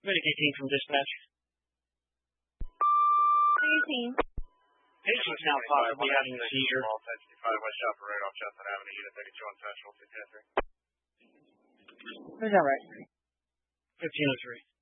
Medic 18 from dispatch. 18. Patient's now possibly having a seizure. 65 West Shopper Road off Chestnut Avenue. Unit 32 on Central 1503. Is that right? 1503.